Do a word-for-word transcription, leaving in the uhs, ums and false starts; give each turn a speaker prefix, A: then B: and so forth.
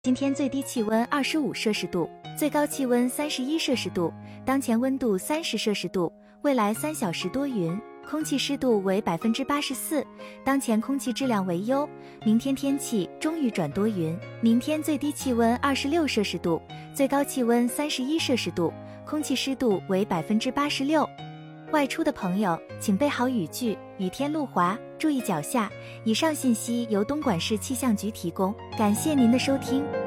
A: 今天最低气温二十五摄氏度，最高气温三十一摄氏度，当前温度三十摄氏度，未来三小时多云，空气湿度为百分之八十四，当前空气质量为优。明天天气中雨转多云，明天最低气温二十六摄氏度，最高气温三十一摄氏度，空气湿度为百分之八十六。外出的朋友请备好雨具，雨天路滑，注意脚下。以上信息由东莞市气象局提供，感谢您的收听。